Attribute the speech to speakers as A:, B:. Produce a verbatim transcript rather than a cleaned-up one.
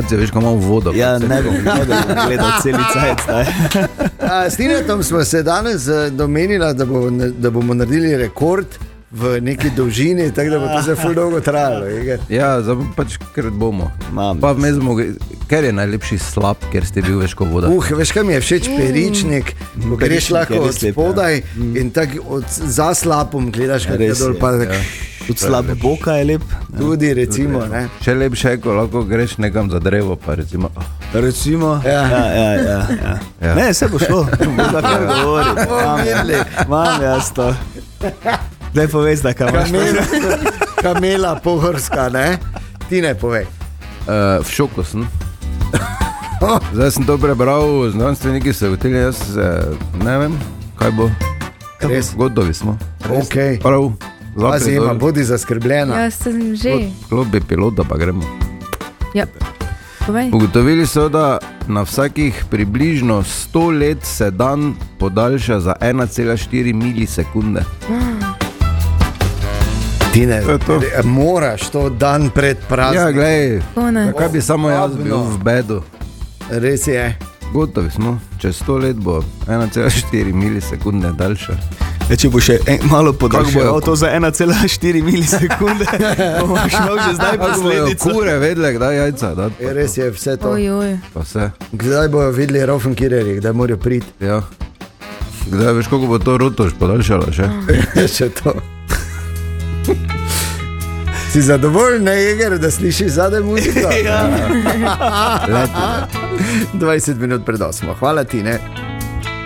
A: srce, veš, ko imamo vodo.
B: Ja, ne bom, ne bom gledal celi cajt.
C: S Tinetom smo se danes domenili, da, bo, da bomo naredili rekord v neki dolžini, tako da bo to zelo dolgo trajalo.
A: Ja, zdaj pač krat bomo.
B: Mam.
A: Pa mezmo, ker je najlepši slab, ker ste bil veš ko voda.
C: Uh, veš, kaj mi je všeč peričnik, ko greš lahko od spodaj in tako za slapom gledaš, kaj je dol. Pa,
A: ja.
B: Tudi slab boka je lep.
C: Tudi recimo, ne.
A: Še lepše je, ko lahko greš nekam za drevo, pa recimo.
B: Recimo?
C: Ja,
B: ja, ja. ja, ja.
A: Ja.
B: Ne, se bo šlo. Možda kar govori. Mam, mam jaz to. Daj povej, da kam imaš.
C: Kamela, kamela pohorska, ne? Ti ne povej.
A: Uh, v šoku sem. Zdaj sem to prebral, znanstveniki so ugotovili, jaz uh, ne vem, kaj bo.
C: Res?
A: Gotovi smo.
C: Okay.
A: Prav.
C: Pazi, ima, bodi zaskrbljena.
D: Ja, sem že.
A: Klopi pilota, pa gremo.
D: Ja, povej.
A: Ugotovili so, da na vsakih približno sto let se dan podaljša za ena cela štiri milisekunde.
C: Ti ne, moraš to dan pred praznikom.
A: Ja, glej,
D: Kone.
A: kaj bi samo jaz bil v bedu.
C: Res je.
A: Gotovi smo, čez sto let bo ena cela štiri milisekunde daljša.
B: Ja, če bo še en, malo podaljšal
A: bojo,
B: to za ena cela štiri milisekunde, bomo šlo že zdaj posledico.
A: Kure vedle, kdaj jajca dat.
C: Je, res je vse to.
D: Oj, oj.
A: Pa vse.
C: Kdaj bojo videli Raufenkireri, kdaj morajo priti?
A: Ja. Kdaj veš, koliko bo to rotoš podaljšalo še?
C: Še to. Si zadovoljen, ne, Jeger, da slišiš zadaj muziko?
B: Ja.
C: dvajset minut pred osmo. Hvala ti, ne?